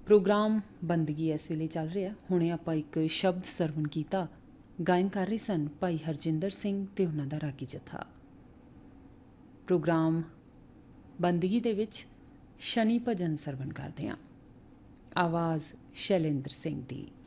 Programme ਬੰਦਗੀ ਇਸ ਵੇਲੇ ਚੱਲ ਰਿਹਾ। ਹੁਣੇ ਆਪਾਂ ਇੱਕ ਸ਼ਬਦ ਸਰਵਣ ਕੀਤਾ। ਗਾਇਨ ਕਰ ਰਹੇ ਸਨ ਭਾਈ ਹਰਜਿੰਦਰ ਸਿੰਘ ਅਤੇ ਉਹਨਾਂ ਦਾ ਰਾਗੀ ਜੱਥਾ। ਪ੍ਰੋਗਰਾਮ ਬੰਦਗੀ ਦੇ ਵਿੱਚ ਸ਼ਨੀ ਭਜਨ ਸਰਵਣ ਕਰਦੇ ਹਾਂ। ਆਵਾਜ਼ ਸ਼ੈਲੇਂਦਰ ਸਿੰਘ ਦੀ।